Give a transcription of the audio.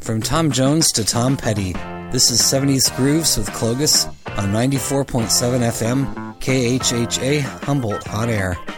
From Tom Jones to Tom Petty, this is 70s Grooves with Clogus on 94.7 FM, KHHA, Humboldt, on air.